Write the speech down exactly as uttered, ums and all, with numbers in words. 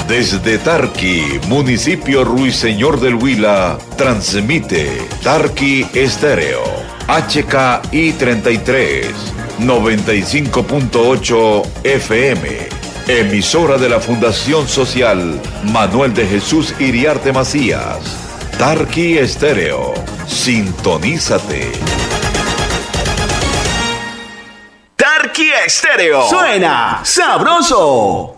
Desde Tarqui, municipio Ruiseñor del Huila, transmite Tarqui Estéreo, H K I treinta y tres, noventa y cinco punto ocho F M, emisora de la Fundación Social Manuel de Jesús Iriarte Macías. Tarqui Estéreo, sintonízate. Tarqui Estéreo, suena sabroso.